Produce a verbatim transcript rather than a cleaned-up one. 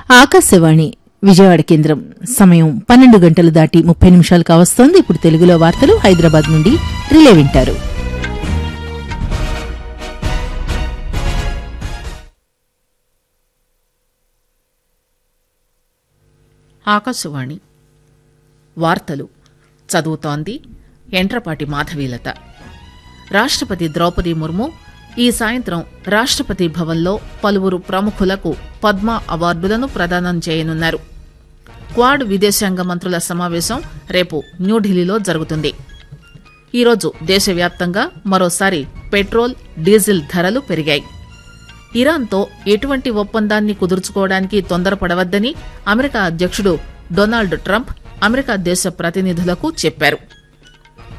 ఆకాశవాణి విజయవాడ కేంద్రం సమయం పన్నెండు గంటలు దాటి ముప్పై నిమిషాలు కావస్తోంది. ఇప్పుడు తెలుగులో వార్తలు హైదరాబాద్ నుండి రిలే వింటారు. ఆకాశవాణి వార్తలు చదువుతోంది ఎంట్రపాటి మాధవీలత. రాష్ట్రపతి ద్రౌపది ముర్ము ఈ సాయంత్రం రాష్ట్రపతి భవన్లో పలువురు ప్రముఖులకు పద్మ అవార్డులను ప్రదానం చేయనున్నారు. క్వాడ్ విదేశాంగ మంత్రుల సమావేశం రేపు న్యూఢిల్లీలో జరుగుతుంది. ఈరోజు దేశవ్యాప్తంగా మరోసారి పెట్రోల్, డీజిల్ ధరలు పెరిగాయి. ఇరాన్తో ఎటువంటి ఒప్పందాన్ని కుదుర్చుకోవడానికి తొందరపడవద్దని అమెరికా అధ్యక్షుడు డొనాల్డ్ ట్రంప్ అమెరికా దేశ ప్రతినిధులకు చెప్పారు.